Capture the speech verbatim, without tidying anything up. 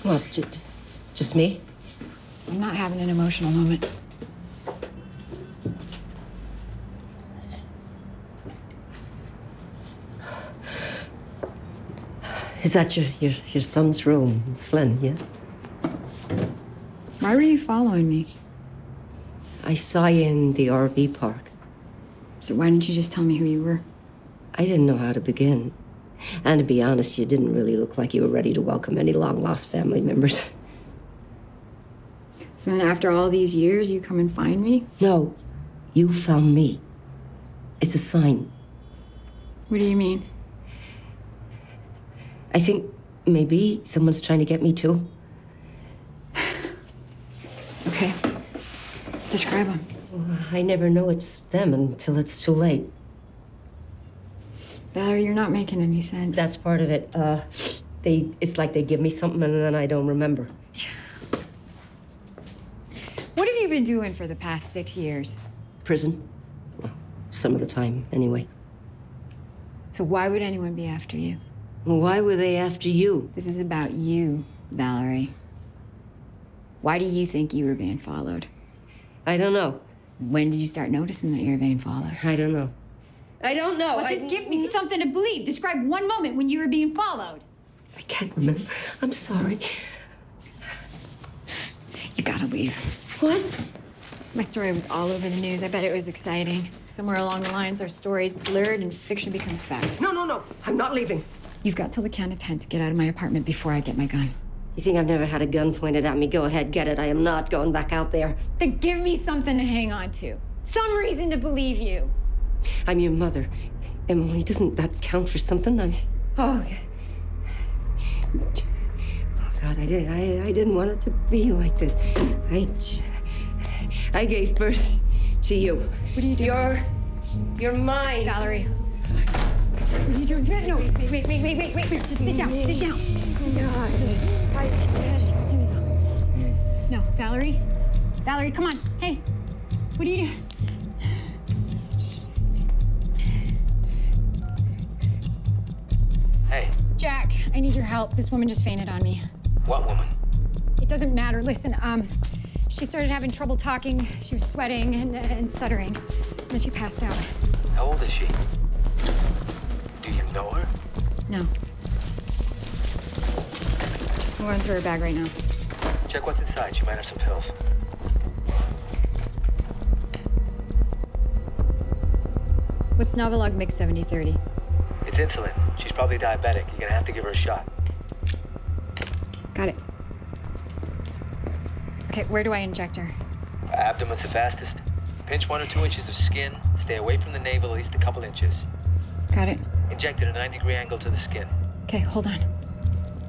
What, just, just me? I'm not having an emotional moment. Is that your, your, your son's room? It's Flynn, yeah? Why were you following me? I saw you in the R V park. So why didn't you just tell me who you were? I didn't know how to begin. And to be honest, you didn't really look like you were ready to welcome any long-lost family members. So then after all these years, you come and find me? No, you found me. It's a sign. What do you mean? I think maybe someone's trying to get me too. Okay. Describe them. Well, I never know it's them until it's too late. Valerie, you're not making any sense. That's part of it. Uh, they, it's like they give me something and then I don't remember. What have you been doing for the past six years? Prison. Well, some of the time, anyway. So why would anyone be after you? Well, why were they after you? This is about you, Valerie. Why do you think you were being followed? I don't know. When did you start noticing that you were being followed? I don't know. I don't know. Well, I... just give me something to believe. Describe one moment when you were being followed. I can't remember. I'm sorry. You gotta leave. What? My story was all over the news. I bet it was exciting. Somewhere along the lines, our story's blurred and fiction becomes fact. No, no, no. I'm not leaving. You've got till the count of ten to get out of my apartment before I get my gun. You think I've never had a gun pointed at me? Go ahead, get it. I am not going back out there. Then give me something to hang on to. Some reason to believe you. I'm your mother. Emily, doesn't that count for something? I'm... Oh, okay. Oh, God, I, did, I, I didn't want it to be like this. I, I gave birth to you. What are you doing? You're... You're mine. Valerie. What are you doing? No, wait, wait, wait, wait, wait, wait. Just sit down, sit down. Sit down. I... No, Valerie. Valerie, come on. Hey, what are you doing? Hey. Jack, I need your help. This woman just fainted on me. What woman? It doesn't matter. Listen, um, she started having trouble talking. She was sweating and, and stuttering. And then she passed out. How old is she? Do you know her? No. I'm going through her bag right now. Check what's inside. She might have some pills. What's Novolog Mix seventy thirty? It's insulin. She's probably diabetic. You're gonna have to give her a shot. Got it. Okay, where do I inject her? Abdomen's the fastest. Pinch one or two inches of skin. Stay away from the navel at least a couple inches. Got it. Inject at a ninety degree angle to the skin. Okay, hold on.